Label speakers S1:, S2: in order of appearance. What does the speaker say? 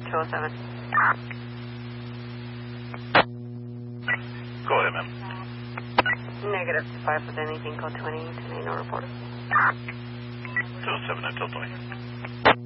S1: 207.
S2: Go ahead, ma'am.
S1: Negative 5 with anything, code 20, 10 no report.
S2: 207 until 20.